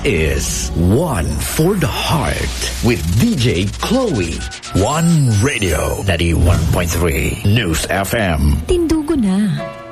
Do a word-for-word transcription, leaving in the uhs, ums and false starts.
is One for the Heart with D J Chloe. One Radio, ninety-one point three News F M. Tindugo na.